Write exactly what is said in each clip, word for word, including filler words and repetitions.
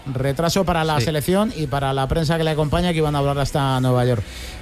retraso para la sí. selección y para la prensa que le acompaña, que iban a hablar hasta Nueva York.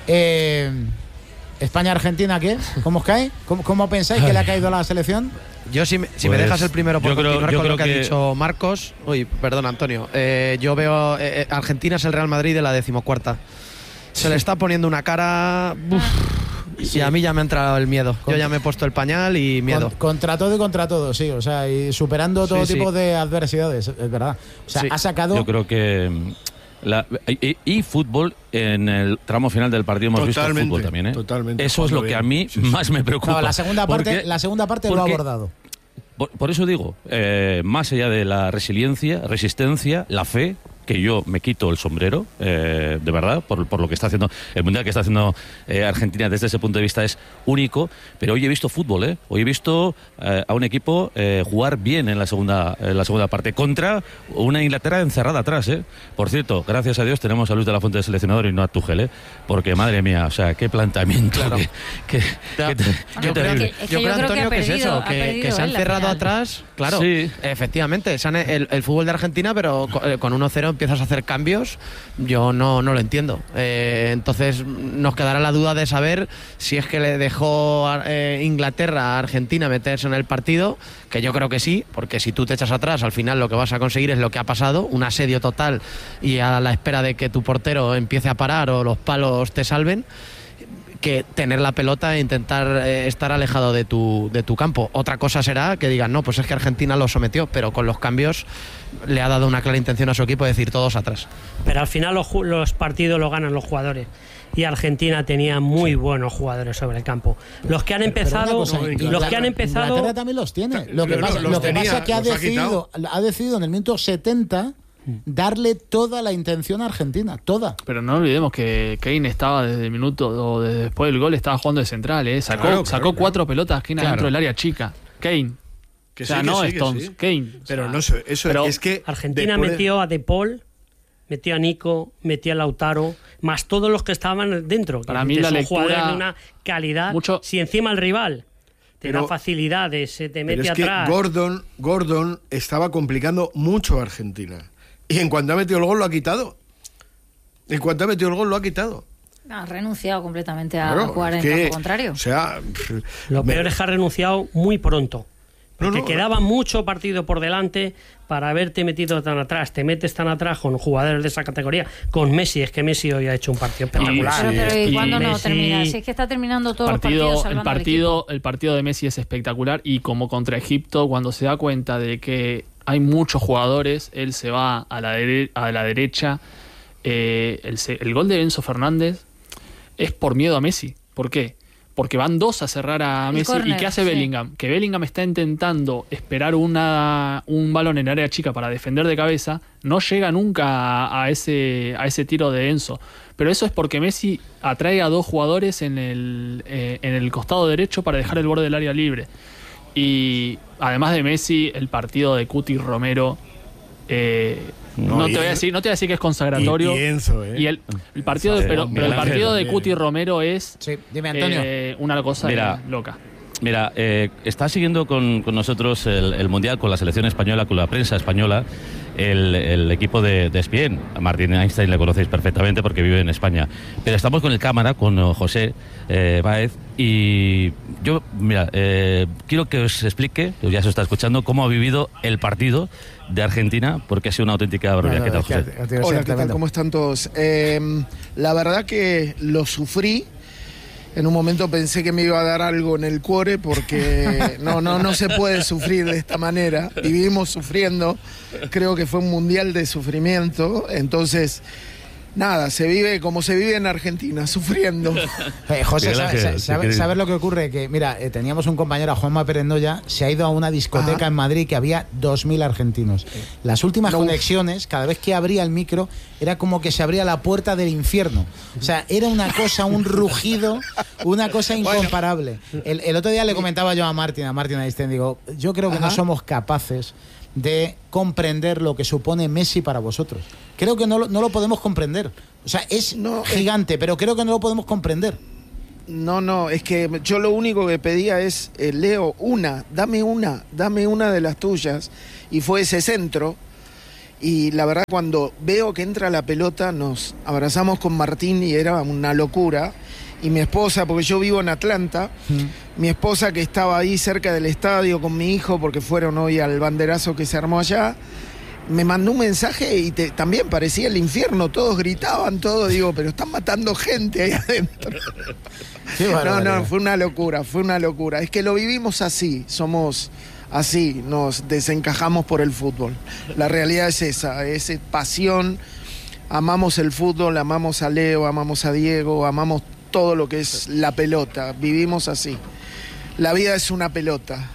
Eh, España-Argentina, ¿qué? ¿Cómo os cae? ¿Cómo, cómo pensáis que le ha caído a la selección? Yo, si me, si pues, me dejas el primero por creo, continuar con lo que, que ha dicho Marcos. Uy, perdón, Antonio. Eh, yo veo. Eh, Argentina es el Real Madrid de la decimocuarta. Se sí. le está poniendo una cara. Uf, sí. Y a mí ya me ha entrado el miedo. Yo ya me he puesto el pañal y miedo. Con, contra todo y contra todo, sí. O sea, y superando todo sí, tipo sí. de adversidades, es verdad. O sea, sí. ha sacado. Yo creo que. La, y, y fútbol en el tramo final del partido hemos totalmente, visto fútbol también, ¿eh? Totalmente. Eso es lo que a mí sí, sí. más me preocupa. No, la segunda parte, porque, la segunda parte porque, lo ha abordado. Por, por eso digo, eh, más allá de la resiliencia, resistencia, la fe, que yo me quito el sombrero, eh, de verdad, por, por lo que está haciendo el mundial que está haciendo eh, Argentina desde ese punto de vista es único, pero hoy he visto fútbol, ¿eh? Hoy he visto eh, a un equipo eh, jugar bien en la segunda en la segunda parte contra una Inglaterra encerrada atrás, ¿eh? Por cierto, gracias a Dios tenemos a Luis de la Fuente de seleccionador y no a Tuchel, ¿eh? Porque madre mía, o sea, qué planteamiento, claro. que, que, que, que, yo, creo que, es que yo creo, Antonio, que, que perdido, es eso, que, que se han cerrado atrás, claro, sí. efectivamente, se han, el, el fútbol de Argentina, pero con uno cero empiezas a hacer cambios, yo no, no lo entiendo. Eh, entonces nos quedará la duda de saber si es que le dejó eh, Inglaterra a Argentina meterse en el partido, que yo creo que sí, porque si tú te echas atrás, al final lo que vas a conseguir es lo que ha pasado, un asedio total y a la espera de que tu portero empiece a parar o los palos te salven, que tener la pelota e intentar eh, estar alejado de tu, de tu campo. Otra cosa será que digan, no, pues es que Argentina lo sometió, pero con los cambios le ha dado una clara intención a su equipo de decir todos atrás. Pero al final los, los partidos los ganan los jugadores. Y Argentina tenía muy sí. buenos jugadores sobre el campo. Los que han empezado, cosa, no, los que han empezado, Inglaterra también los tiene. Lo que pasa, lo que pasa es que ha decidido, ha decidido en el minuto setenta darle toda la intención a Argentina, toda. Pero no olvidemos que Kane estaba desde el minuto o desde después del gol estaba jugando de central, ¿eh? Sacó, claro, claro, sacó claro. cuatro pelotas Kane claro. dentro del área chica. Kane. Que o sea, sí, no sí, Stones, sí. Kane. Pero o sea, no sé, eso pero es que Argentina metió a De Paul, metió a Nico, metió a Lautaro, más todos los que estaban dentro. Para mí la lectura, jugadores de una calidad. Mucho, si encima el rival te da facilidades, se te mete pero es atrás. Que Gordon, Gordon estaba complicando mucho a Argentina. Y en cuanto ha metido el gol lo ha quitado. En cuanto ha metido el gol lo ha quitado. Ha renunciado completamente a claro, jugar en que, campo contrario. O sea, lo me... peor es que ha renunciado muy pronto. Porque no, no, quedaba mucho partido por delante para haberte metido tan atrás. Te metes tan atrás con jugadores de esa categoría. Con Messi, es que Messi hoy ha hecho un partido espectacular. Y, pero, pero, ¿y, y cuándo Messi, no termina? Si es que está terminando todos partido, los partidos. El partido, el partido de Messi es espectacular. Y como contra Egipto, cuando se da cuenta de que hay muchos jugadores, él se va a la, dere- a la derecha. Eh, el, el gol de Enzo Fernández es por miedo a Messi. ¿Por qué? Porque van dos a cerrar a Messi. Corner, ¿y qué hace sí. Bellingham? Que Bellingham está intentando esperar una, un balón en área chica para defender de cabeza. No llega nunca a, a, ese, a ese tiro de Enzo. Pero eso es porque Messi atrae a dos jugadores en el, eh, en el costado derecho para dejar el borde del área libre. Y además de Messi, el partido de Cuti Romero, eh, no, no te voy a decir, no te voy a decir que es consagratorio. Y, y Enzo, ¿eh? Y el, el partido, de, pero, pero el partido de Cuti Romero es sí, dime, Antonio. Eh, una cosa Mira, loca. Mira, eh, está siguiendo con, con nosotros el, el Mundial, con la selección española, con la prensa española, el, el equipo de, de E S P N. A Martín Einstein le conocéis perfectamente porque vive en España. Pero estamos con el cámara, con José eh, Báez, y yo, mira, eh, quiero que os explique, que ya se está escuchando, cómo ha vivido el partido de Argentina, porque ha sido una auténtica barbaridad. No, no, ¿Qué tal, José? Hola, ¿qué tal? ¿Cómo están todos? Eh, la verdad que lo sufrí. En un momento pensé que me iba a dar algo en el cuore porque no, no, no se puede sufrir de esta manera. Vivimos sufriendo. Creo que fue un mundial de sufrimiento. Entonces, nada, se vive como se vive en Argentina, sufriendo. Eh, José, ¿sabes sabe, sabe lo que ocurre? Que, mira, eh, teníamos un compañero, a Juanma Perendoya, se ha ido a una discoteca Ajá. en Madrid que había dos mil argentinos. Las últimas no. conexiones, cada vez que abría el micro, era como que se abría la puerta del infierno. O sea, era una cosa, un rugido, una cosa incomparable. El, el otro día le comentaba yo a Martín, a Martín Einstein, digo, yo creo que Ajá. no somos capaces de comprender lo que supone Messi para vosotros. Creo que no lo, no lo podemos comprender. O sea, es no, gigante, es... pero creo que no lo podemos comprender. No, no, es que yo lo único que pedía es, eh, Leo, una, dame una, dame una de las tuyas. Y fue ese centro. Y la verdad, cuando veo que entra la pelota, nos abrazamos con Martín y era una locura. Y mi esposa, porque yo vivo en Atlanta, mm. mi esposa que estaba ahí cerca del estadio con mi hijo, porque fueron hoy al banderazo que se armó allá, me mandó un mensaje y te, también parecía el infierno, todos gritaban, todos, digo, pero están matando gente ahí adentro. No, no, fue una locura, fue una locura. Es que lo vivimos así, somos así, nos desencajamos por el fútbol. La realidad es esa, es pasión, amamos el fútbol, amamos a Leo, amamos a Diego, amamos todo lo que es la pelota, vivimos así. La vida es una pelota.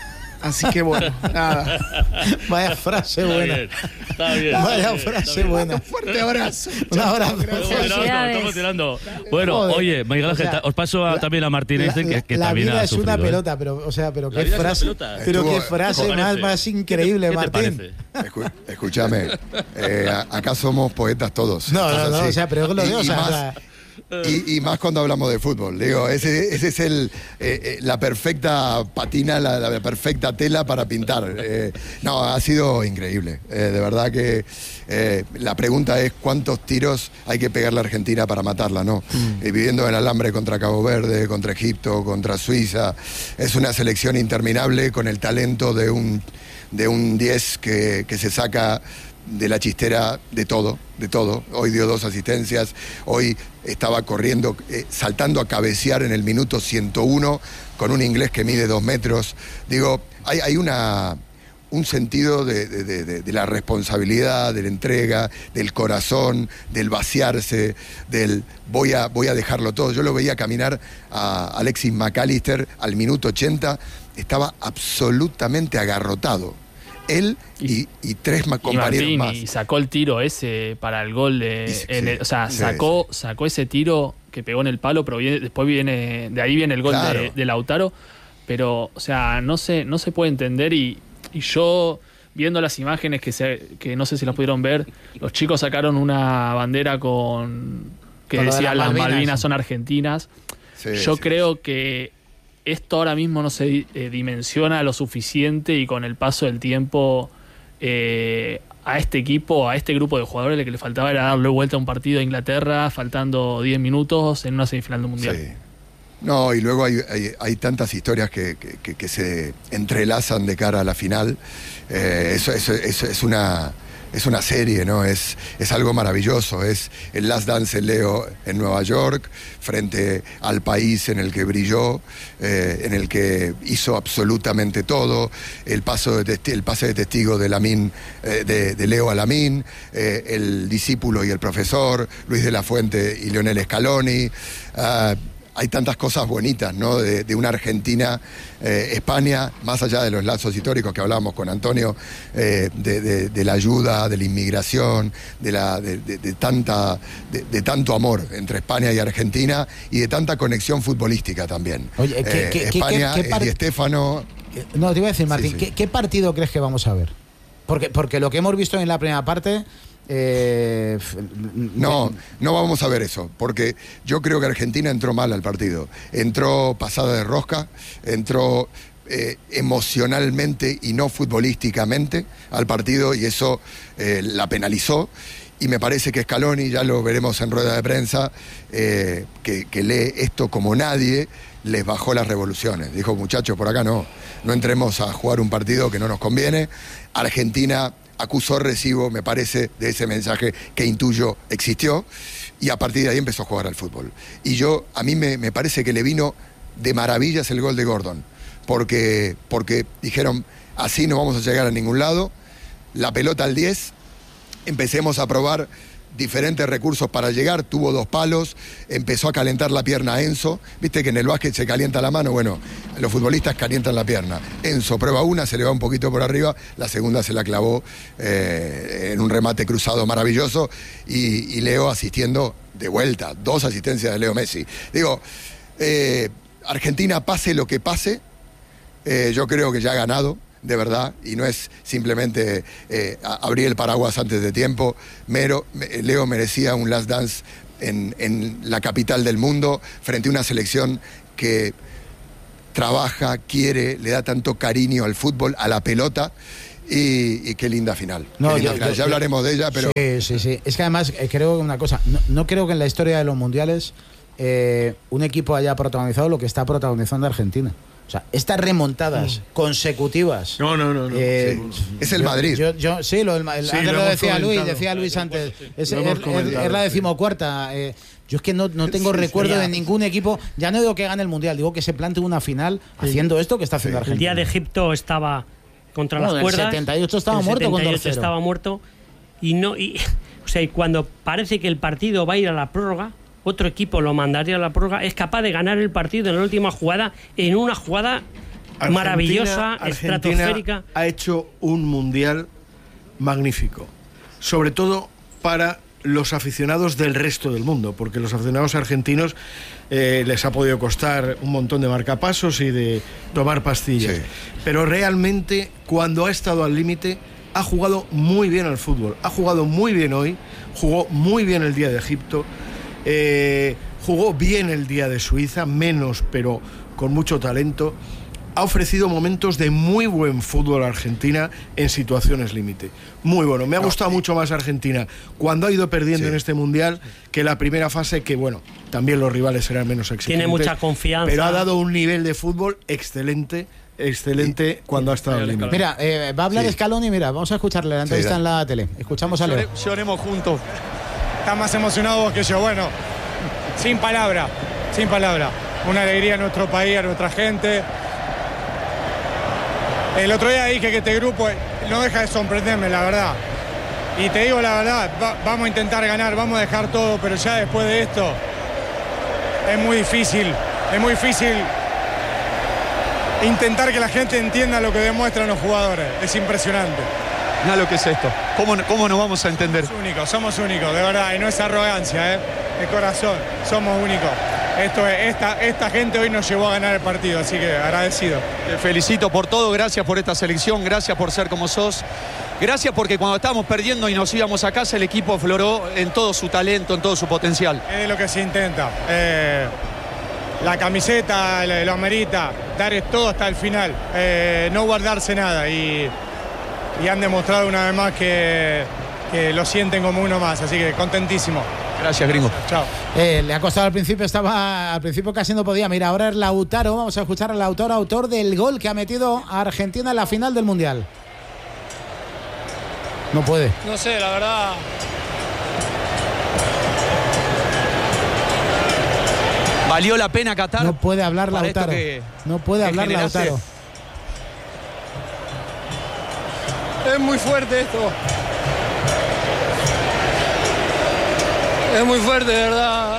Así que bueno, nada. Vaya frase buena. Está bien. Vaya bien, frase buena. Un fuerte abrazo. Un abrazo. Estamos tirando. Bueno, Joder. Oye, Miguel Ángel, o sea, os paso a, también a Martín Einstein, que, que la también vida ha es sufrido, una ¿eh? pelota, pero, o sea, pero qué La frase, pero Estuvo, qué frase más, más increíble, ¿Qué te Martín. parece? Escu- escúchame, eh, acá somos poetas todos. No, no, no, así. o sea, pero es lo Y- digo, o y sea, más- o sea, Y, y más cuando hablamos de fútbol, digo, ese, ese es el eh, eh, la perfecta patina, la, la perfecta tela para pintar. Eh, no, ha sido increíble. Eh, de verdad que eh, la pregunta es cuántos tiros hay que pegarle a Argentina para matarla, ¿no? Mm. Eh, viviendo en el alambre contra Cabo Verde, contra Egipto, contra Suiza, es una selección interminable con el talento de un de un diez que, que se saca de la chistera de todo, de todo. Hoy dio dos asistencias, hoy estaba corriendo, eh, saltando a cabecear en el minuto ciento uno con un inglés que mide dos metros. Digo, hay, hay una, un sentido de, de, de, de la responsabilidad, de la entrega, del corazón, del vaciarse, del voy a, voy a dejarlo todo. Yo lo veía caminar a Alexis McAllister al minuto ochenta, estaba absolutamente agarrotado. Él y, y tres más compañeros y Martín, más. Y sacó el tiro ese para el gol de, Sí, en el- o sea, sí, sacó, sí. sacó ese tiro que pegó en el palo, pero viene- después viene, de ahí viene el gol Claro. de, de Lautaro. Pero, o sea, no se, no se puede entender y, y yo viendo las imágenes que se, que no sé si las pudieron ver, los chicos sacaron una bandera con que Con lo de decía las las Malvinas. Malvinas son argentinas. Sí, Yo sí, creo sí. que esto ahora mismo no se eh, dimensiona lo suficiente y con el paso del tiempo eh, a este equipo, a este grupo de jugadores, lo que le faltaba era darle vuelta a un partido a Inglaterra, faltando diez minutos en una semifinal del Mundial. Sí. No, y luego hay, hay, hay tantas historias que, que, que, que se entrelazan de cara a la final. Eh, eso, eso, eso es una... Es una serie, ¿no? Es, es algo maravilloso. Es el Last Dance en Leo en Nueva York, frente al país en el que brilló, eh, en el que hizo absolutamente todo. El, paso de testi- el pase de testigo de, Lamine, eh, de, de Leo a Lamine, eh, el discípulo y el profesor, Luis de la Fuente y Lionel Scaloni. Uh, Hay tantas cosas bonitas, ¿no? De, de una Argentina, eh, España, más allá de los lazos históricos que hablábamos con Antonio, eh, de, de, de la ayuda, de la inmigración, de, la, de, de, de tanta, de, de tanto amor entre España y Argentina y de tanta conexión futbolística también. Oye, ¿qué- Eh, qué- qué- España, qué- qué eh, par- Di Stéfano. no, te iba a decir, Martín, Sí, sí. ¿qué, qué partido crees que vamos a ver? Porque, porque lo que hemos visto en la primera parte... Eh, No, no vamos a ver eso, porque yo creo que Argentina entró mal al partido. Entró pasada de rosca, entró eh, emocionalmente y no futbolísticamente al partido y eso eh, la penalizó. Y me parece que Scaloni, ya lo veremos en rueda de prensa, eh, que, que lee esto como nadie, les bajó las revoluciones. Dijo, muchachos, por acá no, no entremos a jugar un partido que no nos conviene. Argentina acusó recibo, me parece, de ese mensaje que intuyo existió, y a partir de ahí empezó a jugar al fútbol. Y yo, a mí me, me parece que le vino de maravillas el gol de Gordon, porque, porque dijeron, así no vamos a llegar a ningún lado, la pelota al diez, empecemos a probar diferentes recursos para llegar, tuvo dos palos, empezó a calentar la pierna a Enzo, viste que en el básquet se calienta la mano, bueno, los futbolistas calientan la pierna. Enzo prueba una, se le va un poquito por arriba, la segunda se la clavó eh, en un remate cruzado maravilloso y, y Leo asistiendo de vuelta, dos asistencias de Leo Messi. Digo, eh, Argentina pase lo que pase, eh, yo creo que ya ha ganado, de verdad, y no es simplemente eh, abrir el paraguas antes de tiempo. Mero, Leo merecía un last dance en, en la capital del mundo, frente a una selección que trabaja, quiere, le da tanto cariño al fútbol, a la pelota, Y, y qué linda final. No, qué linda yo, final. Yo, ya yo, hablaremos de ella, pero... Sí, sí, sí. Es que además eh, creo una cosa, no, no creo que en la historia de los mundiales eh, un equipo haya protagonizado lo que está protagonizando Argentina. O sea, estas remontadas mm. consecutivas. No, no, no. no. Eh, sí. Es el yo, Madrid. Yo, yo, sí, lo, el, el, sí, antes lo, lo decía Luis, decía Luis antes. Es, es, es, es la decimocuarta. Eh, yo es que no, no tengo sí, recuerdo de ningún equipo. Ya no digo que gane el mundial, digo que se plantee una final haciendo esto que está haciendo sí. Argentina. El día de Egipto estaba contra no, las cuerdas. El setenta y ocho estaba el muerto. setenta y ocho estaba muerto. Y no, y, o sea, y cuando parece que el partido va a ir a la prórroga, otro equipo lo mandaría a la prórroga, es capaz de ganar el partido en la última jugada, en una jugada Argentina, maravillosa, Argentina estratosférica. Ha hecho un mundial magnífico, sobre todo para los aficionados del resto del mundo, porque los aficionados argentinos eh, les ha podido costar un montón de marcapasos y de tomar pastillas, sí. Pero realmente cuando ha estado al límite ha jugado muy bien al fútbol, ha jugado muy bien hoy, jugó muy bien el día de Egipto. Eh, jugó bien el día de Suiza, menos pero con mucho talento. Ha ofrecido momentos de muy buen fútbol a Argentina en situaciones límite. Muy bueno, me ha gustado no, mucho más Argentina cuando ha ido perdiendo sí. en este mundial que la primera fase, que bueno, también los rivales eran menos exigentes. Tiene mucha confianza. Pero ha dado un nivel de fútbol excelente. Excelente sí. cuando ha estado al límite. Mira, eh, va a hablar sí. Scaloni, mira, vamos a escucharle la entrevista sí, en la tele. Escuchamos a Leo. Lloremos juntos. Está más emocionado que yo. Bueno, sin palabra, sin palabra. Una alegría a nuestro país, a nuestra gente. El otro día dije que este grupo no deja de sorprenderme, la verdad. Y te digo la verdad, va, vamos a intentar ganar, vamos a dejar todo, pero ya después de esto es muy difícil, es muy difícil intentar que la gente entienda lo que demuestran los jugadores. Es impresionante. Mira lo que es esto. ¿Cómo, cómo nos vamos a entender? Somos únicos, somos únicos, de verdad. Y no es arrogancia, ¿eh? De corazón. Somos únicos. Esto es, esta, esta gente hoy nos llevó a ganar el partido, así que agradecido. Te felicito por todo, gracias por esta selección, gracias por ser como sos. Gracias porque cuando estábamos perdiendo y nos íbamos a casa, el equipo afloró en todo su talento, en todo su potencial. Es lo que se intenta. Eh, la camiseta lo amerita, dar todo hasta el final, eh, no guardarse nada. Y, y han demostrado una vez más que, que lo sienten como uno más, así que contentísimo. Gracias, gringo. Chao. Eh, le ha costado al principio, estaba al principio casi no podía. Mira, ahora es Lautaro, vamos a escuchar al Lautaro, autor del gol que ha metido a Argentina en la final del Mundial. No puede. No sé, la verdad. ¿Valió la pena Qatar? No puede hablar Lautaro. Que, no puede hablar Lautaro. Es muy fuerte esto. Es muy fuerte, de verdad.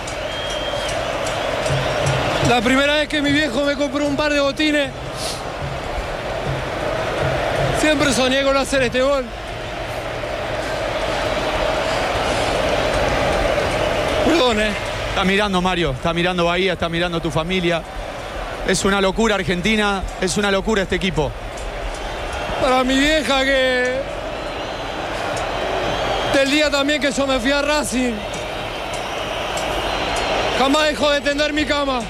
La primera vez que mi viejo me compró un par de botines, siempre soñé con hacer este gol. Perdón, eh. Está mirando Mario, está mirando Bahía, está mirando tu familia. Es una locura Argentina, es una locura este equipo. Para mi vieja que... Del día también que yo me fui a Racing, jamás dejó de tender mi cama.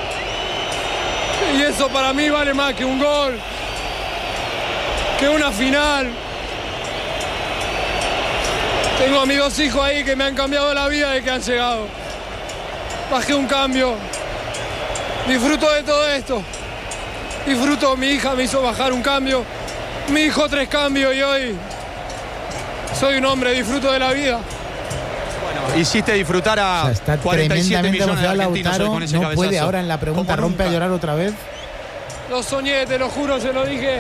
Y eso para mí vale más que un gol, que una final. Tengo a mis dos hijos ahí que me han cambiado la vida desde que han llegado. Bajé un cambio. Disfruto de todo esto. Disfruto, mi hija me hizo bajar un cambio. Mi hijo tres cambios y hoy soy un hombre, disfruto de la vida. Bueno, hiciste disfrutar a o sea, cuarenta y siete millones de argentinos Lautaro, con ese no cabezazo. Puede ahora en la pregunta, rompe a llorar otra vez. Lo soñé, te lo juro, se lo dije.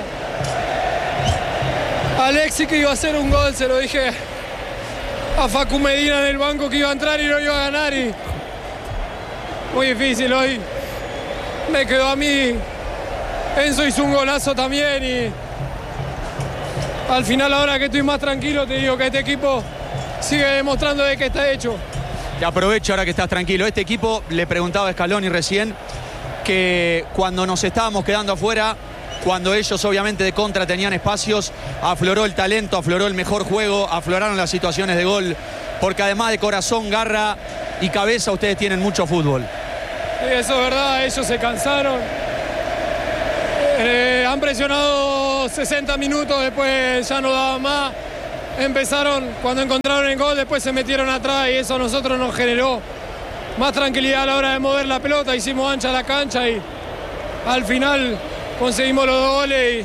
A Alexis que iba a hacer un gol, se lo dije a Facu Medina en el banco que iba a entrar y no iba a ganar. Y muy difícil hoy. Me quedó a mí. Enzo hizo un golazo también y al final, ahora que estoy más tranquilo, te digo que este equipo sigue demostrando de que está hecho. Te aprovecho ahora que estás tranquilo. Este equipo, le preguntaba a Scaloni recién, que cuando nos estábamos quedando afuera, cuando ellos obviamente de contra tenían espacios, afloró el talento, afloró el mejor juego, afloraron las situaciones de gol, porque además de corazón, garra y cabeza, ustedes tienen mucho fútbol. Sí, eso es verdad, ellos se cansaron. Eh, han presionado primeros sesenta minutos, después ya no daba más. Empezaron, cuando encontraron el gol, después se metieron atrás y eso a nosotros nos generó más tranquilidad a la hora de mover la pelota. Hicimos ancha la cancha y al final conseguimos los dos goles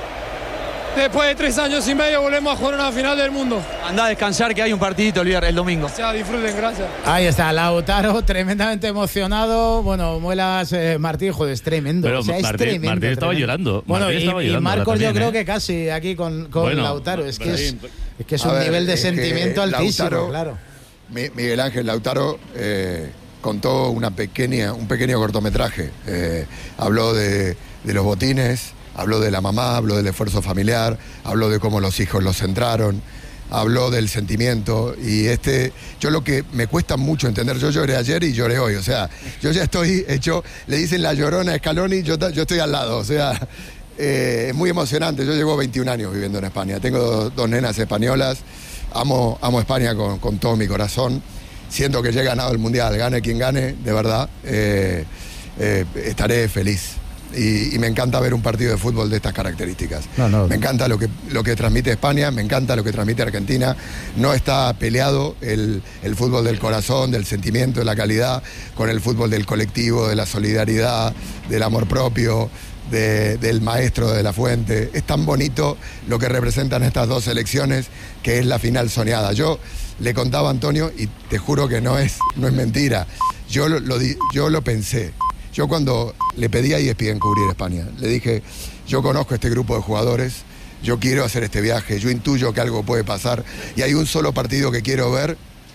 y después de tres años y medio volvemos a jugar una final del mundo. Andá a descansar que hay un partidito el viernes, el domingo. O sea, disfruten, gracias. Ahí está, Lautaro, tremendamente emocionado. Bueno, Muelas, eh, Martín, joder, es tremendo. Pero o sea, es Martín, tremendo, Martín estaba tremendo. llorando. Bueno, Martín y, estaba y llorando Marcos también, yo creo ¿eh? que casi aquí con, con Bueno, Lautaro. Es que es, es que es un A ver, nivel de es que sentimiento altísimo, Lautaro, claro. Miguel Ángel Lautaro eh, contó una pequeña, un pequeño cortometraje. Eh, habló de, de los botines, habló de la mamá, habló del esfuerzo familiar, habló de cómo los hijos los centraron, habló del sentimiento. Y este, yo lo que me cuesta mucho entender, yo lloré ayer y lloré hoy. O sea, yo ya estoy hecho, le dicen la llorona a Scaloni, yo, yo estoy al lado. O sea, eh, es muy emocionante. Yo llevo veintiún años viviendo en España. Tengo dos, dos nenas españolas. Amo, amo España con, con todo mi corazón. Siento que ya he ganado el Mundial, gane quien gane, de verdad, eh, eh, estaré feliz. Y, y me encanta ver un partido de fútbol de estas características. No, no. Me encanta lo que, lo que transmite España, me encanta lo que transmite Argentina. No está peleado el, el fútbol del corazón, del sentimiento, de la calidad, con el fútbol del colectivo, de la solidaridad, del amor propio, de, del maestro de la Fuente. Es tan bonito lo que representan estas dos selecciones, que es la final soñada. Yo le contaba a Antonio, y te juro que no es, no es mentira, yo lo, lo, yo lo pensé. Yo cuando le pedí a E S P N cubrir España, le dije, yo conozco este grupo de jugadores, yo quiero hacer este viaje, yo intuyo que algo puede pasar, y hay un solo partido que quiero ver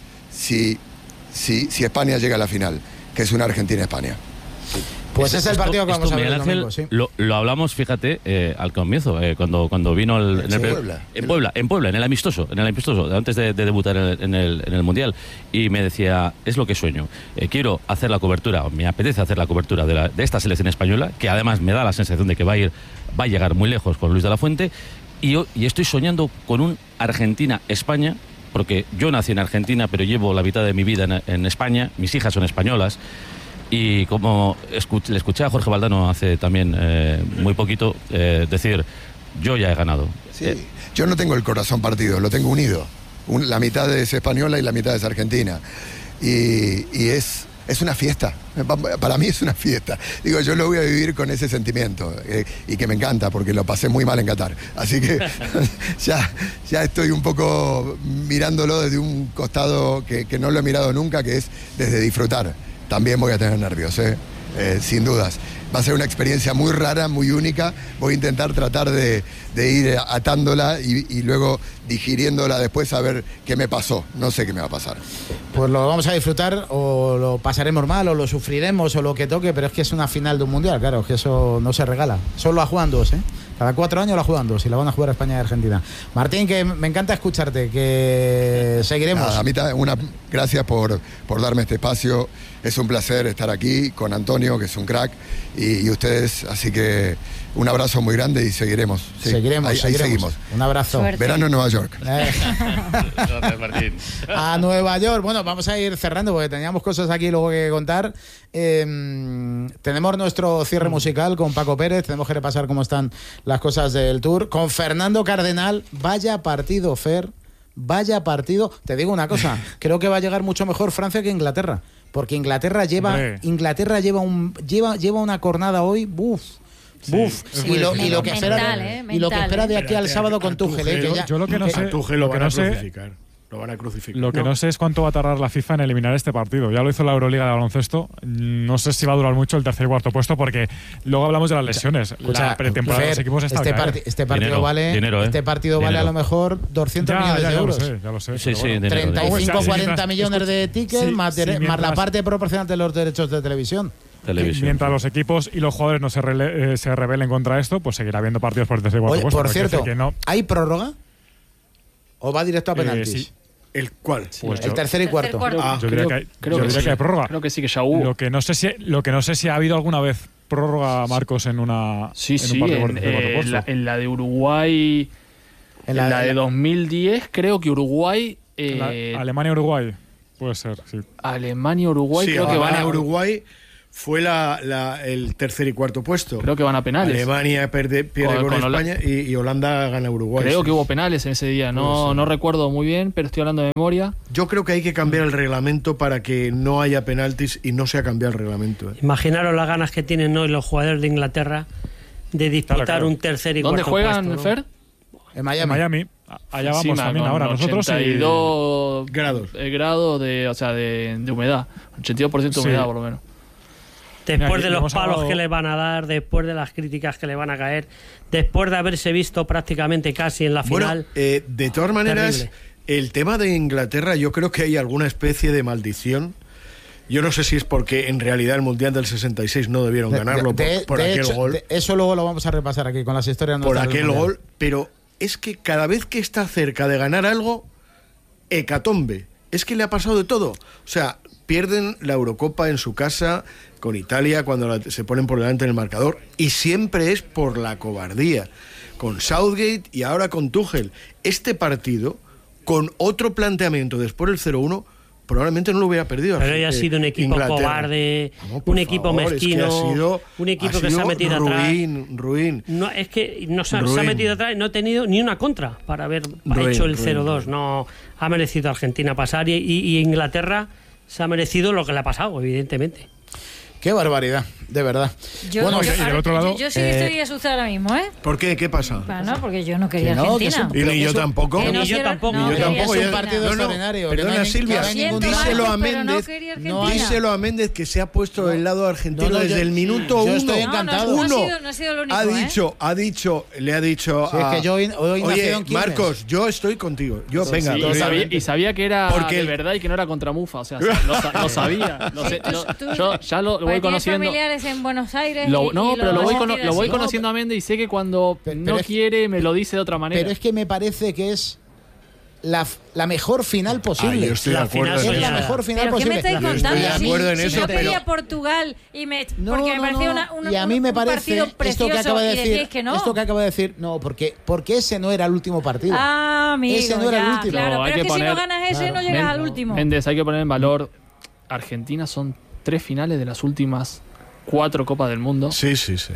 si, si, si España llega a la final, que es una Argentina-España. Pues es, es el partido esto, que vamos esto, a ver Miguel el Ángel, domingo, sí. lo, lo hablamos, fíjate, eh, al comienzo, eh, cuando, cuando vino el, en, el, Puebla. en Puebla, en Puebla, en el amistoso, en el amistoso, antes de, de debutar en el, en, el, en el Mundial, y me decía, es lo que sueño, eh, quiero hacer la cobertura, me apetece hacer la cobertura de, la, de esta selección española, que además me da la sensación de que va a ir, va a llegar muy lejos con Luis de la Fuente, y yo y estoy soñando con un Argentina-España, porque yo nací en Argentina, pero llevo la mitad de mi vida en, en España, mis hijas son españolas. Y como escuch, le escuché a Jorge Valdano hace también eh, muy poquito eh, decir, yo ya he ganado. Sí, eh, yo no tengo el corazón partido, lo tengo unido. Un, la mitad es española y la mitad es argentina. Y, y es, es una fiesta. Para mí es una fiesta. Digo, yo lo voy a vivir con ese sentimiento. Eh, y que me encanta, porque lo pasé muy mal en Qatar. Así que ya, ya estoy un poco mirándolo desde un costado que, que no lo he mirado nunca, que es desde disfrutar. También voy a tener nervios, ¿eh? Eh, sin dudas. Va a ser una experiencia muy rara, muy única. Voy a intentar tratar de, de ir atándola y, y luego digiriéndola después a ver qué me pasó. No sé qué me va a pasar. Pues lo vamos a disfrutar, o lo pasaremos mal, o lo sufriremos, o lo que toque, pero es que es una final de un mundial, claro, es que eso no se regala. Solo la juegan dos, ¿eh? Cada cuatro años la juegan dos y la van a jugar España y Argentina. Martín, que me encanta escucharte, que seguiremos. Nada, a mí una, gracias por, por darme este espacio. Es un placer estar aquí con Antonio, que es un crack, y, y ustedes, así que un abrazo muy grande y seguiremos. Sí, seguiremos, ahí, seguiremos. Ahí seguimos. Un abrazo. Suerte. Verano en Nueva York. Gracias, Martín. A Nueva York. Bueno, vamos a ir cerrando porque teníamos cosas aquí luego que contar. Eh, tenemos nuestro cierre musical con Paco Pérez. Tenemos que repasar cómo están las cosas del Tour. Con Fernando Cardenal. Vaya partido, Fer. Vaya partido. Te digo una cosa. Creo que va a llegar mucho mejor Francia que Inglaterra. Porque Inglaterra lleva, Hombre. Inglaterra lleva un lleva lleva una cornada hoy. Buf. Buf, sí, y, lo, mental, y lo que espera mental, de, eh, y lo que mental, espera de eh. aquí al sábado con Tuchel, eh, que ya, Yo lo que no sé, Tuchel lo lo que van a no sé, crucificar. Lo van a crucificar. lo que no. no sé es cuánto va a tardar la FIFA en eliminar este partido. Ya lo hizo la Euroliga de baloncesto. No sé si va a durar mucho el tercer y cuarto puesto, porque luego hablamos de las lesiones. Escucha, la pretemporada Fer, de los equipos está este, al caer. parti- este partido Dinero, vale dinero, ¿eh? este partido vale Dinero. a lo mejor doscientos Ya, millones ya, de ya euros. lo sé, ya lo sé. Sí, pero sí, bueno. dinero, treinta y dinero. cinco O sea, si cuarenta mientras- millones de tickets sí, más, sí, dere- más la mientras- parte proporcional de los derechos de televisión. Televisión. Mientras los equipos y los jugadores no se, rele- eh, se rebelen contra esto, pues seguirá habiendo partidos por el tercer y cuarto Oye, puesto. por Pero quiero cierto, decir que no, ¿hay prórroga? ¿O va directo a eh, penaltis? sí. ¿El cuál? Pues el yo- tercer y Tercer, cuarto. cuarto. Ah, Yo diría que hay, creo yo que diría sí. que hay prórroga. Creo que sí, que ya hubo. Lo que no sé si, lo que no sé si ha habido alguna vez prórroga, Marcos, en una Sí, en sí, un partido por en, el tercer y cuarto eh, puesto. la, en la de Uruguay, En en la- la, en de la- dos mil diez, creo que Uruguay, La- eh, Alemania-Uruguay, puede ser, sí. Alemania-Uruguay, sí, creo que van a Uruguay fue la, la, el tercer y cuarto puesto. Creo que van a penales. Alemania pierde, pierde con, con, con España y, y Holanda gana Uruguay. Creo sí. que hubo penales en ese día. No, no recuerdo muy bien, pero estoy hablando de memoria. Yo creo que hay que cambiar el reglamento para que no haya penaltis y no se ha cambiado el reglamento. ¿eh? Imaginaros las ganas que tienen hoy los jugadores de Inglaterra de disputar claro, claro. un tercer y ¿Dónde cuarto juegan, puesto, ¿no? Fer? En Miami. En Miami. Allá vamos Encima, también ahora nosotros. ochenta y dos y... grados. El grado de, o sea, de, de humedad. ochenta y dos por ciento de humedad, sí. por lo menos. Después Mira, de los palos hablado... que le van a dar, después de las críticas que le van a caer, después de haberse visto prácticamente casi en la final. Bueno, eh, de todas maneras, terrible. El tema de Inglaterra, yo creo que hay alguna especie de maldición. Yo no sé si es porque en realidad el Mundial del sesenta y seis no debieron ganarlo de, de, por, por de aquel hecho, gol. De, eso luego lo vamos a repasar aquí con las historias. Por aquel gol, pero es que cada vez que está cerca de ganar algo, hecatombe. Es que le ha pasado de todo. O sea, pierden la Eurocopa en su casa con Italia cuando la, se ponen por delante en el marcador y siempre es por la cobardía. Con Southgate y ahora con Tuchel. Este partido, con otro planteamiento después del cero uno, probablemente no lo hubiera perdido. Pero ya ha sido un equipo Inglaterra. cobarde, no, un equipo favor, mezquino, es que ha sido, un equipo ha que se ha metido ruin, atrás. Ruin, ruin. No, es que no se, ruin. se ha metido atrás y no ha tenido ni una contra para haber ruin, hecho el cero dos. No ha merecido Argentina pasar y, y, y Inglaterra se ha merecido lo que le ha pasado, evidentemente. Qué barbaridad, de verdad. Yo, bueno, yo, y del otro lado, yo, yo sí eh, estoy asustada ahora mismo, ¿eh? ¿Por qué? ¿Qué pasa? Bueno, porque yo no quería no, Argentina. Un, y ni yo eso, tampoco. Que no ni yo tampoco. No, ni yo tampoco. Es un partido no, no, extraordinario. Perdona, no Silvia, no díselo a Méndez. No díselo a Méndez que se ha puesto del lado argentino no, no, desde yo, el minuto yo uno. Estoy encantado. Uno. No, no, ha sido, no ha sido lo único, ha dicho, ¿eh? ha dicho, le ha dicho sí, a... es que yo hoy, hoy Oye, Marcos, yo estoy contigo. Yo, sí, venga. Sí, y, sabía, y sabía que era porque de verdad y que no era contra Mufa. O sea, lo, lo sabía. Lo sé, yo, yo ya lo voy conociendo. familiares en Buenos Aires. Lo, y, no, y pero lo voy, cono, lo voy no, conociendo a Méndez y sé que cuando pero, no pero quiere me lo dice de otra manera. Pero es que me parece que es la, la mejor final posible. Ah, yo estoy de acuerdo. Es la mejor final ¿Pero posible. ¿Qué me estáis contando? Yo estoy de acuerdo en si, eso, si yo pero... pedía Portugal y me, no, porque no, me parecía no. una, una, y a mí me un parece partido precioso esto que acaba de y decir, decís que no. esto que acaba de decir, no, porque porque ese no era el último partido. Ah, amigo, ese no era ya, el último. Claro, no, pero hay es que que poner, si no ganas ese claro. no llegas Men, al último. Méndez, hay que poner en valor Argentina son tres finales de las últimas cuatro Copas del Mundo. Sí, sí, sí.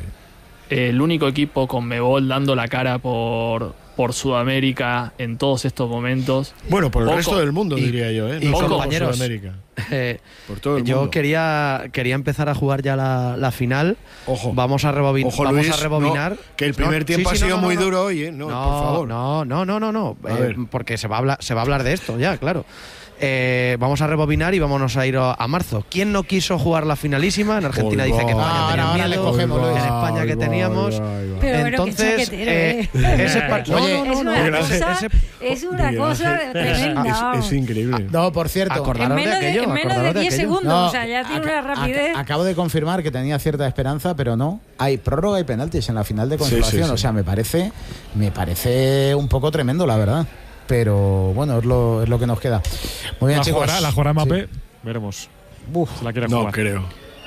El único equipo con Mebol dando la cara por, por Sudamérica en todos estos momentos. Bueno, por el Poco, resto del mundo, y, diría yo, ¿eh? Y No poco, solo por compañeros, Sudamérica. Eh, por todo el yo mundo. quería quería empezar a jugar ya la, la final. Ojo. Vamos a, rebobin Ojo, vamos Luis, a rebobinar. No, que el primer no, tiempo sí, sí, ha sido no, no, muy no. duro hoy, ¿eh? No, no, por favor. No, no, no, no, no. Eh, porque se va, a hablar, se va a hablar de esto ya, claro. Eh, vamos a rebobinar y vámonos a ir a, a marzo. ¿Quién no quiso jugar la finalísima? En Argentina Oy, dice que España ahora, tenía ahora miedo, le cogemos, en Luis. España que Ay, teníamos. ay, ay, ay. Pero, Entonces, pero eh, ese partido. Oye, es una no, cosa, ese, es una Miguel cosa Ángel, tremenda. Es, es increíble. No, por cierto. En Acordaros menos de de, aquello. en menos de acordaros de diez aquello. segundos, No, o sea, ya tiene ac- una rapidez. ac- acabo de confirmar que tenía cierta esperanza, pero no. Hay prórroga y penaltis en la final de consolación. Sí, sí, sí. O sea, me parece, me parece un poco tremendo, la verdad. Pero bueno, es lo, es lo que nos queda. Muy bien, la chicos. Jugará, la jugará Mbappé. Sí. Veremos. Uf, Se la quiere No jugar. creo.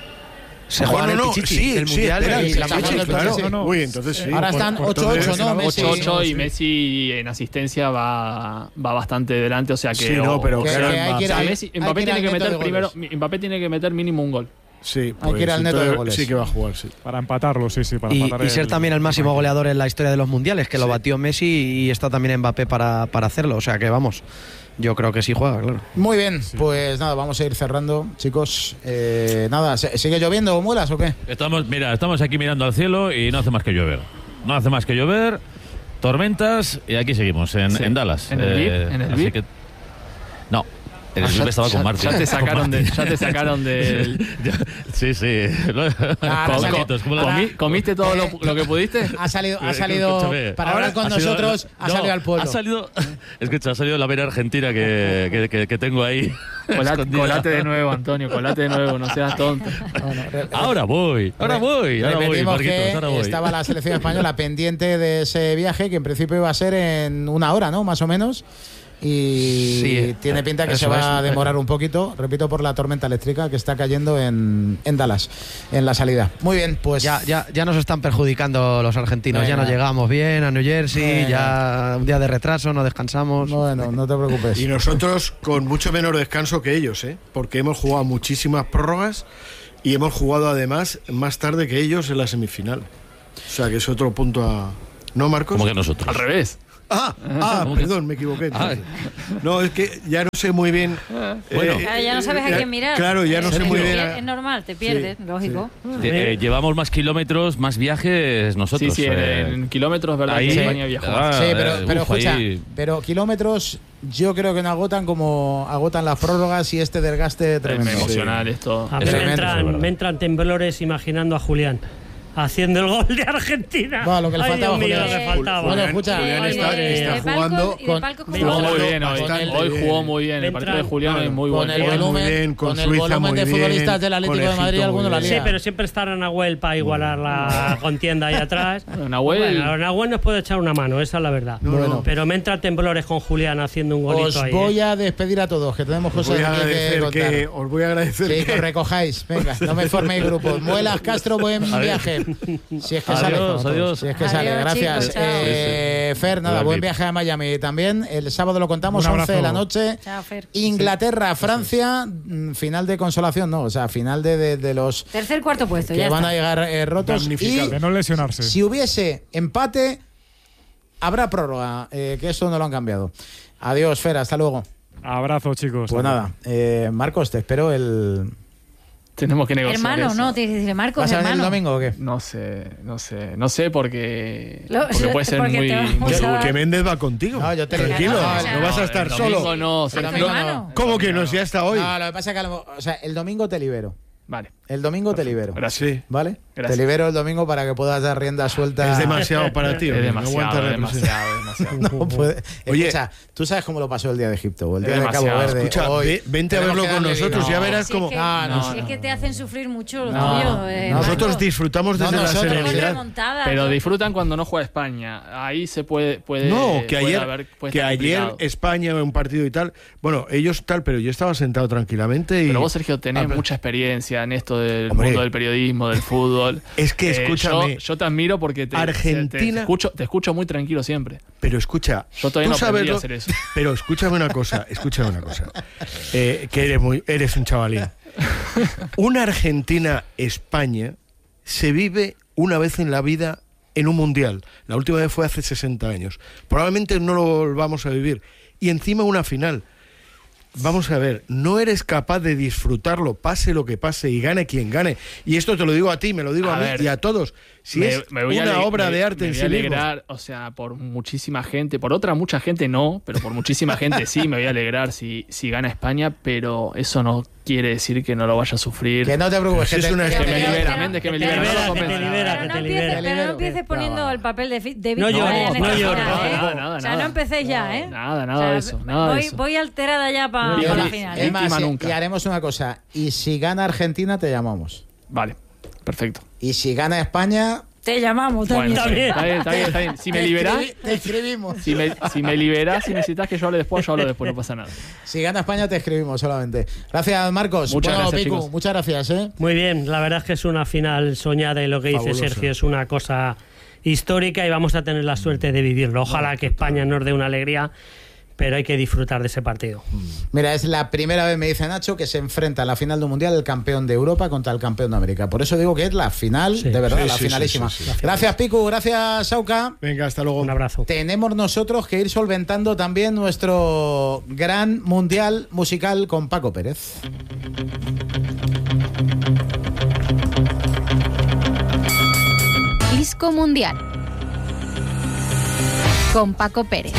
Se juega no, en el no, Pichichi, sí, el sí, Mundial espera, y sí, la sí, fecha, sí, claro. No, no. Uy, entonces sí. Ahora están Por- por ocho entonces ocho, ¿no? será Messi. ocho ocho sí. y Messi en asistencia va, va bastante delante, o sea que Sí, no, pero Que- claro, que hay que ir o sea, al- Messi, hay Mbappé que ir tiene al que neto meter de primero, goles. Mbappé tiene que meter mínimo un gol. Sí, Hay que ir al neto de entonces goles. Sí que va a jugar, sí. Para empatarlo, sí, sí. Para Y, empatar y ser el- también el máximo goleador en la historia de los mundiales, que lo batió Messi y está también Mbappé para, para hacerlo. O sea que vamos, yo creo que sí juega, claro. Muy bien, pues nada, vamos a ir cerrando, chicos. Eh, nada, ¿se- ¿sigue lloviendo o muelas o qué? Estamos, mira, estamos aquí mirando al cielo y no hace más que llover. No hace más que llover, tormentas y aquí seguimos, en, Sí. en Dallas. ¿En el V I P? ¿En el así V I P? que- no, en el Ah, V I P ya- estaba ya- con Martín. Ya te sacaron Con de, Martín. ya te sacaron del. Ya, sí, sí. Ahora Con sale- coquitos, como la- ahora- ¿Comí- ¿Comiste todo lo, lo que pudiste? Ha salido, ha Eh, salido escúchame, para ahora hablar con ha sido- nosotros, ha no, salido al pueblo. Ha salido, escucha, ha salido la vera argentina que, que, que, que tengo ahí. Colate, escondida. colate de nuevo, Antonio, colate de nuevo, no seas tonto. Bueno, re- Ahora voy, ahora voy, ahora voy, repetimos Marquitos, que ahora voy. estaba la selección española pendiente de ese viaje, que en principio iba a ser en una hora, ¿no? Más o menos. Y Sí, tiene pinta que eso se va a es. demorar un poquito, repito, por la tormenta eléctrica que está cayendo en, en Dallas, en la salida. Muy bien, pues Ya, ya, ya nos están perjudicando los argentinos. Venga. Ya no llegamos bien a New Jersey, Venga. ya un día de retraso, no descansamos. bueno, no te preocupes. Y nosotros con mucho menor descanso que ellos, ¿eh? Porque hemos jugado muchísimas prórrogas y hemos jugado además más tarde que ellos en la semifinal. O sea que es otro punto a... ¿No, Marcos? ¿Cómo que nosotros? Al revés. Ah, ah perdón, me equivoqué. Ah. No, es que ya no sé muy bien. Bueno, eh, claro, ya no sabes a quién mirar. Claro, ya no sé muy bien. Es normal, te pierdes, sí, lógico. Sí. Eh, llevamos más kilómetros, más viajes nosotros. Sí, sí, eh. en, en kilómetros, ¿verdad? Ahí, que España viajó. Ah, sí, pero, pero uf, escucha, ahí. pero kilómetros yo creo que no agotan como agotan las prórrogas y este desgaste tremendo. Es emocional sí. esto. A mí me entran, me entran temblores imaginando a Julián haciendo el gol de Argentina. Bueno, lo que le Ay, faltaba, Dios mío, Julián. le faltaba. Bueno, escucha, Julián está, está jugando con, jugó muy bien hoy. Hoy jugó muy bien. El partido de Julián es muy bueno. Con el volumen, bien, con con el volumen de futbolistas del Atlético de Madrid, alguno la lía. Sí, pero siempre estará Nahuel para igualar la contienda ahí atrás. Bueno, Nahuel, bueno, Nahuel nos puede echar una mano, esa es la verdad. No, no. Pero me entran temblores con Julián haciendo un golito os ahí. Os voy ¿eh? a despedir a todos, que tenemos os cosas voy que, que contar. Que, os voy a agradecer sí, que... que os recojáis. Venga, no me forméis grupos. Muelas, Castro, buen viaje. Si es que adiós, sale. Adiós, si es que adiós, sale. Gracias. Chicos, eh, Fer, nada, buen viaje a Miami también. El sábado lo contamos, once de la noche. Chao, Fer. Inglaterra, Francia, final de consolación, no, o sea, final de, de, de los... Tercer, cuarto puesto, que ya van está. a llegar eh, rotos. Y de no lesionarse. Si hubiese empate, habrá prórroga, eh, que eso no lo han cambiado. Adiós, Fer, hasta luego. Abrazo, chicos. Pues nada, eh, Marcos, te espero el... Tenemos que negociar hermano, eso. no, tienes que decirle Marcos, ¿Vas a venir hermano. el domingo o qué? No sé, no sé, no sé porque, Lo, porque puede ser porque muy, muy seguro. Que Méndez va contigo. No, yo te Tranquilo, no, no, no vas a estar el solo. Domingo no, El domingo no. ¿Cómo que no? Si hasta hoy. No, lo que pasa es que a lo- o sea, el domingo te libero. Vale. El domingo te libero. Gracias. Sí. ¿Vale? Gracias. Te libero el domingo para que puedas dar rienda suelta. Es demasiado para ti. Es hombre, demasiado, no aguantas la demasiado, demasiado. No puede. Oye. Escucha, tú sabes cómo lo pasó el día de Egipto o el día Es de Cabo demasiado. Verde. Escucha, hoy. ve- vente a Tenemos verlo que con darle nosotros, vida. ya verás Si cómo. es que, No, no, si es no. que te hacen sufrir mucho los No, tuyos. Eh, Nosotros Marco. disfrutamos No, desde la nosotros. Con serenidad. remontada, Pero ¿no? disfrutan cuando no juega España. Ahí se puede, puede No, que puede ayer, haber- puede que estar ayer complicado. España un partido y tal. Bueno, ellos tal, pero yo estaba sentado tranquilamente y. Pero vos, Sergio, tenés Ah, pero- mucha experiencia en esto del Hombre. mundo del periodismo, del fútbol. Es que Eh, escúchame. yo, yo te admiro porque te, Argentina- te, te escucho, te escucho muy tranquilo siempre. Pero escucha, Yo todavía tú no sabes aprendí a lo- hacer eso. Pero escúchame una cosa, escúchame una cosa. Eh, que eres muy, eres un chavalín. Una Argentina-España se vive una vez en la vida en un mundial. La última vez fue hace sesenta años. Probablemente no lo volvamos a vivir. Y encima una final. Vamos a ver, no eres capaz de disfrutarlo, pase lo que pase y gane quien gane. Y esto te lo digo a ti, me lo digo a, A mí ver, y a todos. Si Me- es me voy a una ale- obra me- de arte me en voy sí a mismo. alegrar, o sea, por muchísima gente, por otra mucha gente no, pero por muchísima gente sí me voy a alegrar si, si gana España, pero eso no quiere decir que no lo vaya a sufrir. Que no te preocupes. Pero si que es te- una- Que me Pero- libera, pero- Méndez, que me te libera. libera, no lo que te convenza. libera, Pero que no te empieces, libera. pero no empieces poniendo No, el papel de, fi- de No víctima llores, en esta no llores, final, por ¿eh? favor. Nada, O sea, nada. no empecéis ya, ¿eh? Nada, nada de eso, nada de voy, eso. voy alterada ya para No, la y- final. Es ¿eh? más, Víctima y- nunca. y haremos una cosa. Y si gana Argentina, te llamamos. Vale, perfecto. Y si gana España, Te llamamos también. Bueno, También. está bien, está bien, está bien. Si me te liberás, escribi- te escribimos. si me, si me liberás, si necesitas que yo hable después, yo hablo después, no pasa nada. Si gana España, te escribimos solamente. Gracias, Marcos. Muchas Bueno, gracias, Picu, chicos. muchas gracias, ¿eh? Muy bien, la verdad es que es una final soñada y lo que dice Fabuloso. Sergio es una cosa histórica y vamos a tener la suerte de vivirlo. Ojalá que España nos dé una alegría, pero hay que disfrutar de ese partido. Mira, es la primera vez, me dice Nacho, que se enfrenta en la final del Mundial el campeón de Europa contra el campeón de América. Por eso digo que es la final, Sí. de verdad, Sí, la sí, finalísima. sí, sí, sí. Gracias, Picu. Gracias, Sauca. Venga, hasta luego. Un abrazo. Tenemos nosotros que ir solventando también nuestro gran mundial musical con Paco Pérez. Disco Mundial con Paco Pérez.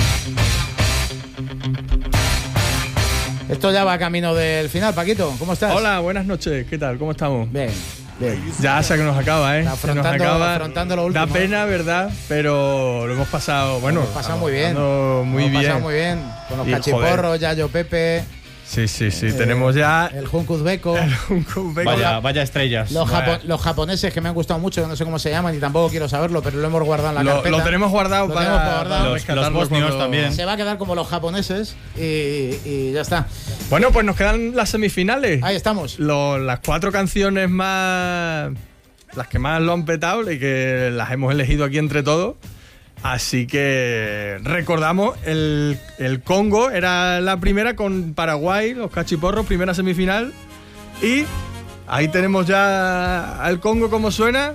Esto ya va camino del final, Paquito. ¿Cómo estás? Hola, buenas noches. ¿Qué tal? ¿Cómo estamos? Bien, bien. Ya se que nos acaba, ¿eh? Se nos Afrontando, acaba. afrontando lo último. Da pena, ¿verdad? Pero lo hemos pasado, bueno, Lo hemos pasado muy bien. pasando Muy Lo hemos bien. pasado muy bien. Con los Y, cachiporros, Yayo Pepe. Sí, sí, sí. eh, Tenemos ya el Junco Uzbeko. Vaya, vaya estrellas. Los, Vaya. japo- los japoneses que me han gustado mucho, no sé cómo se llaman y tampoco quiero saberlo, pero lo hemos guardado en la Lo, carpeta. lo tenemos guardado Lo para, tenemos guardado. para Los- rescatarlo los bosnios cuando- también. Se va a quedar como los japoneses y, y ya está. Bueno, pues nos quedan las semifinales. Ahí estamos. Lo- las cuatro canciones más. Las que más lo han petado y que las hemos elegido aquí entre todos. Así que recordamos, el, el Congo era la primera con Paraguay, los cachiporros, primera semifinal. Y Ahí tenemos ya al Congo como suena.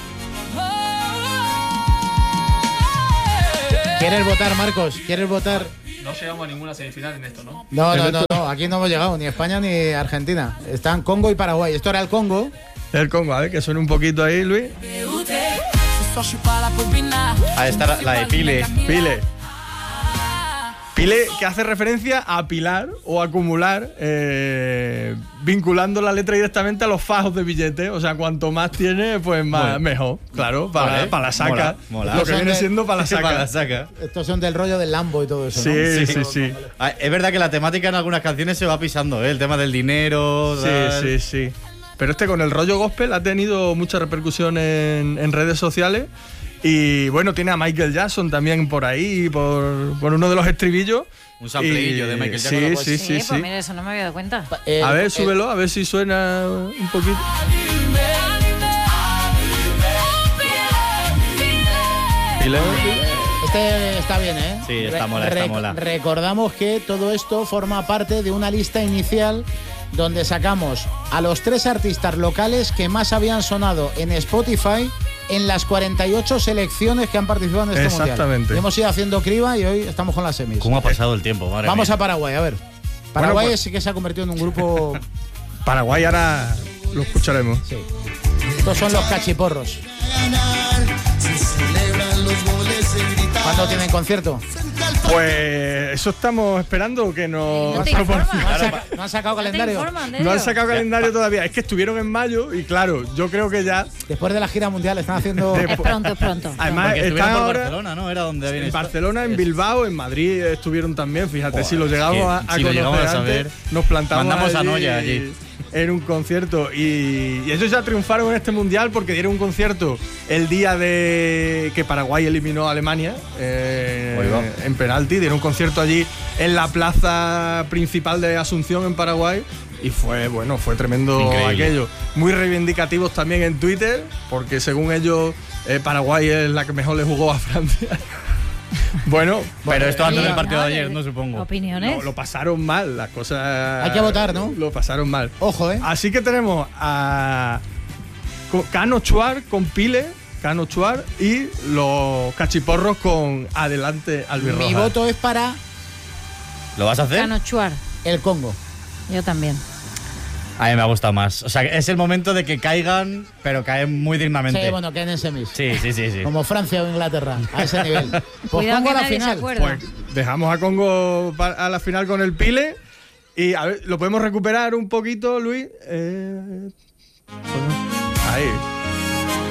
¿Quieres votar, Marcos? ¿Quieres votar? No llegamos a ninguna semifinal en esto, ¿no? No, no, no, no, aquí no hemos llegado, ni España ni Argentina. Están Congo y Paraguay. Esto era el Congo. El Congo, a ver, que suene un poquito ahí, Luis. Ahí está la de Pile. Pile. Pile, que hace referencia a pilar o acumular, eh, vinculando la letra directamente a los fajos de billetes. O sea, cuanto más tiene, pues más bueno. mejor. Claro, para, vale. para la saca. Mola, mola. Lo que viene de, siendo para la saca. Para la saca. Estos son del rollo del Lambo y todo eso, sí, ¿no? Sí, sí, sí. Ah, es verdad que la temática en algunas canciones se va pisando, ¿eh? El tema del dinero. Sí, tal. sí, sí. Pero este con el rollo gospel ha tenido mucha repercusión en, en redes sociales. Y bueno, tiene a Michael Jackson también por ahí, por, por uno de los estribillos. Un sampleillo de Michael Jackson. Sí, pues sí, sí, sí, pues sí. mira, eso no me había dado cuenta. Eh, a ver, súbelo, a ver si suena un poquito. Este está bien, ¿eh? Sí, está mola, está mola. Recordamos que todo esto forma parte de una lista inicial donde sacamos a los tres artistas locales que más habían sonado en Spotify en las cuarenta y ocho selecciones que han participado en este mundial. Exactamente. Y hemos ido haciendo criba y hoy estamos con las semis. ¿Cómo ha pasado el tiempo? Madre Vamos mía. a Paraguay, a ver. Paraguay bueno, pues, sí que se ha convertido en un grupo... Paraguay ahora lo escucharemos. Sí. Estos son los cachiporros. ¿Cuándo tienen concierto? Pues eso estamos esperando que nos... ¿No te nos informan? ¿No han, saca, ¿No han sacado ¿No te calendario? informan de No han ello? sacado calendario todavía. Es que estuvieron en mayo y claro, yo creo que ya... Después de la gira mundial están haciendo... Es pronto, es pronto. Además, Porque están por ahora... Barcelona, ¿no? Era donde habían En estado. Barcelona, en Bilbao, en Madrid estuvieron también. Fíjate, Joder, si lo llegamos es que a, a si lo conocer llegamos a antes, saber, nos plantamos mandamos a allí Noya allí. en un concierto. Y, y ellos ya triunfaron en este mundial porque dieron un concierto el día de que Paraguay eliminó a Alemania eh, en penalti. Dieron un concierto allí en la plaza principal de Asunción, en Paraguay. Y fue, bueno, fue tremendo. Increíble. Aquello. Muy reivindicativos también en Twitter, porque según ellos, eh, Paraguay es la que mejor le jugó a Francia. Bueno, pero esto antes del partido no, de ayer, no supongo. ¿Opiniones? No, lo pasaron mal, las cosas... Hay que votar, ¿no? Lo pasaron mal. Ojo, ¿eh? Así que tenemos a Cano Chuar con Pile, Cano Chuar, y los cachiporros con Adelante Albirroja. Mi voto es para ¿Lo vas a hacer? Cano Chuar. el Congo. Yo también. A mí me ha gustado más. O sea, es el momento de que caigan, pero caen muy dignamente. Sí, bueno, queden en semis. Sí, sí, sí, sí. Como Francia o Inglaterra, a ese nivel. Pues Cuidado Congo que a la nadie se final. acuerda. Pues dejamos a Congo a la final con el Pile. Y a ver, ¿lo podemos recuperar un poquito, Luis? Eh... Ahí.